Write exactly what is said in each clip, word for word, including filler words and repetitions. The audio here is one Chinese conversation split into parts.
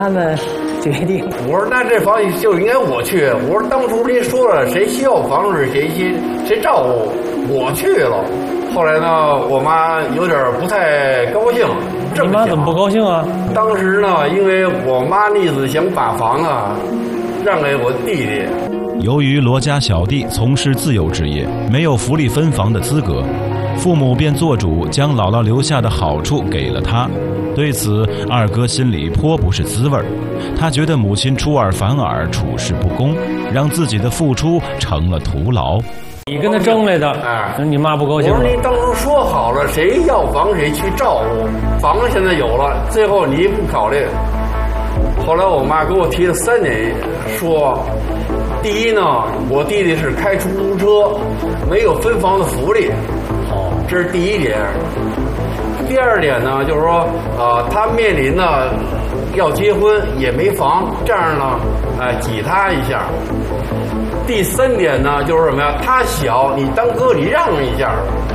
他们决定。 我说那这房就应该我去。我说当初您说了，谁需要房子谁谁谁照顾，我去了。后来呢，我妈有点不太高兴。 你妈怎么不高兴啊？ 当时呢，因为我妈那意思想把房啊让给我弟弟。 由于罗家小弟从事自由职业，没有福利分房的资格，父母便做主将姥姥留下的好处给了他。对此，二哥心里颇不是滋味儿，他觉得母亲出尔反尔，处事不公，让自己的付出成了徒劳。 你跟他争来的，哎，你妈不高兴了。 我说你当初说好了，谁要房谁去照顾，房子现在有了，最后你不考虑。后来我妈给我提了三点，说，第一呢，我弟弟是开出租车，没有分房的福利，哦，这是第一点。第二点呢，就是说，呃，他面临呢要结婚也没房，这样呢，呃，挤他一下。第三点呢，就是什么呀？他小，你当哥你让一下。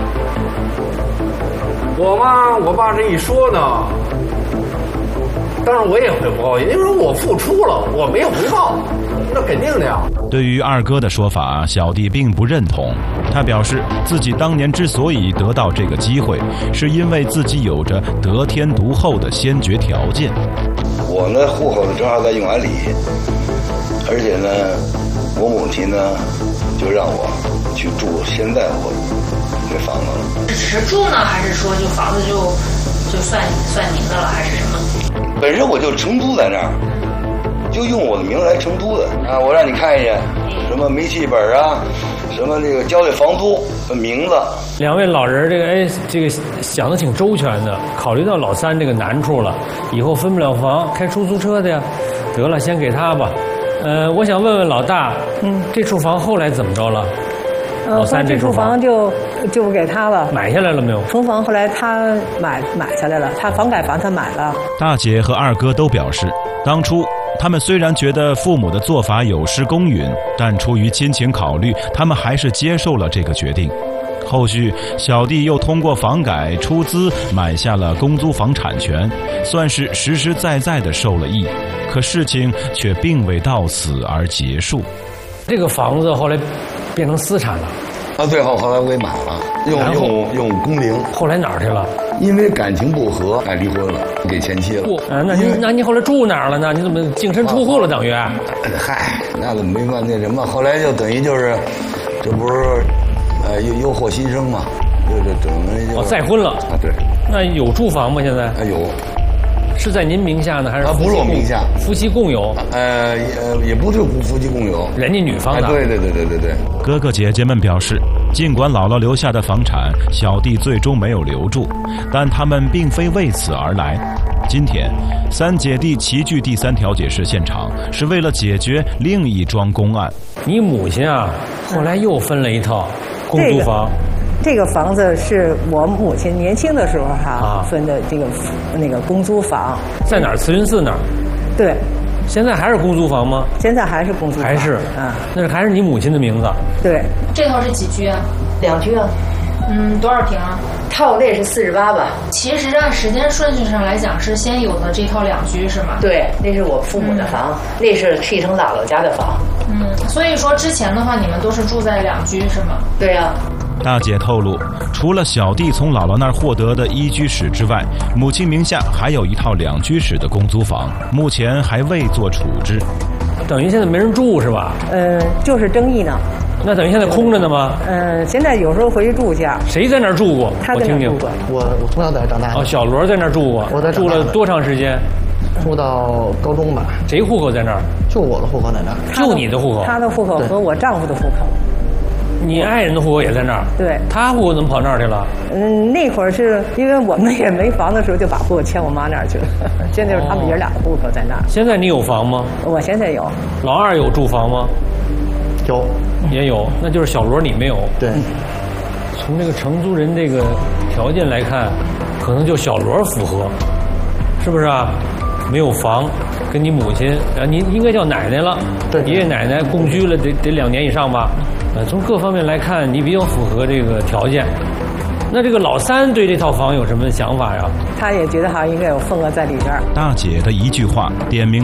我妈我爸这一说呢，当然我也会不高兴，因为我付出了，我没有回报，那肯定的呀。 对于二哥的说法，小弟并不认同。他表示，自己当年之所以得到这个机会，是因为自己有着得天独厚的先决条件。 我呢，户口正好在永安里，而且呢，我母亲呢，就让我去住现在我这房子了。 只是住呢，还是说就房子就就算算您的了，还是什么？ 本身我就承租在那儿。就用我的名字来承租的啊！我让你看一眼，什么煤气本啊，什么这个交的房租名字。 两位老人，这个哎，这个想的挺周全的，考虑到老三这个难处了，以后分不了房，开出租车的呀，得了，先给他吧。呃，我想问问老大，嗯，这处房后来怎么着了？ 呃， 老三这处房就就不给他了， 买下来了没有？ 重房后来他买买下来了，他房改房他买了。 大姐和二哥都表示，当初他们虽然觉得父母的做法有失公允，但出于亲情考虑，他们还是接受了这个决定。后续小弟又通过房改出资买下了公租房产权，算是实实在在的受了益。可事情却并未到此而结束。 这个房子后来变成私产了。 啊，最后后来我给买了，用用用工龄。 后来哪儿去了？ 因为感情不和，哎，离婚了，给前妻了。 啊，那你那你后来住哪儿了呢？你怎么净身出户了？等于？ 嗨，那怎么没办那什么？后来就等于就是，这不是，呃，又又获新生嘛，就这整个就。 哦，再婚了。 啊，对。 那有住房吗？现在？ 啊，有。 是在您名下呢，还是？ 啊，不是我名下， 夫妻共有。 呃呃，也不是夫妻共有， 人家女方的。 哎，对对对对对对。 哥哥姐姐们表示，尽管姥姥留下的房产小弟最终没有留住，但他们并非为此而来。今天，三姐弟齐聚第三调解室现场，是为了解决另一桩公案。 你母亲啊，后来又分了一套公租房。 这个房子是我母亲年轻的时候哈、啊、分的这个那个公租房， 在哪儿？慈云寺那儿。 对。 现在还是公租房吗？ 现在还是公租房。 还是啊，那是还是你母亲的名字。 对。 这套是几居啊？ 两居啊。 嗯，多少平啊？ 套内是四十八吧。 其实按时间顺序上来讲，是先有的这套两居是吗？ 对，那是我父母的房，嗯、那是继承姥姥家的房。 嗯，所以说之前的话，你们都是住在两居是吗？ 对呀、啊。 大姐透露，除了小弟从姥姥那儿获得的一居室之外，母亲名下还有一套两居室的公租房，目前还未做处置。 等于现在没人住是吧？ 呃，就是争议呢。 那等于现在空着呢吗？ 呃，现在有时候回去住一下。 谁在那儿住过？ 他在那儿住过。 我我从小在那长大。 哦，小罗在那儿住过。 我在住了多长时间？ 住到高中吧。 谁户口在那儿？ 就我的户口在那儿。 就你的户口？ 他的户口和我丈夫的户口。 你爱人的户口也在那儿？ 对。 他户口怎么跑那儿去了？ 嗯，那会儿是因为我们也没房的时候，就把户口迁我妈那儿去了。现在就是他们爷俩的户口在那儿。 现在你有房吗？ 我现在有。 老二有住房吗？ 有， 也有。那就是小罗你没有。 对。 从这个承租人这个条件来看，可能就小罗符合，是不是啊？没有房，跟你母亲啊，你应该叫奶奶了。 对， 爷爷奶奶共居了得得两年以上吧？呃，从各方面来看，你比较符合这个条件。那这个老三对这套房有什么想法呀？ 他也觉得好像应该有份额在里边。 大姐的一句话点明